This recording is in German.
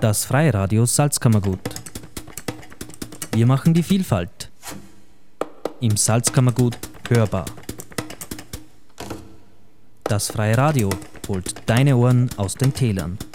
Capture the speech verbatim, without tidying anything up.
Das Freiradio Salzkammergut. Wir machen die Vielfalt im Salzkammergut hörbar. Das Freie Radio holt deine Ohren aus den Tälern.